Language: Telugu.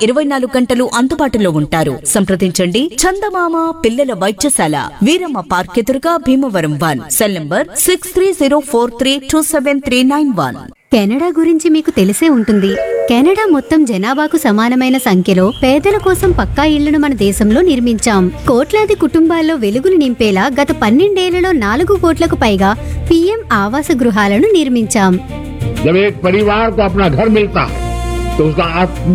24 గంటలు అందుబాటులో ఉంటారు. సంప్రదించండి చందమామ పిల్లల వైద్యశాల, వీరమ్మ పార్క్ ఎదురుగా భీమవరం 1. Cell number 6304327391. కెనడా గురించి మీకు తెలిసే ఉంటుంది. కెనడా మొత్తం జనాభాకు సమానమైన సంఖ్యలో పేదల కోసం పక్కా ఇళ్లను మన దేశంలో నిర్మించాం. కోట్లాది కుటుంబాల్లో వెలుగులు నింపేలా గత 12 ఏళ్లలో 4 కోట్లకు పైగా పీఎం ఆవాస గృహాలను నిర్మించాం. जब एक परिवार को अपना घर मिलता है तो उसका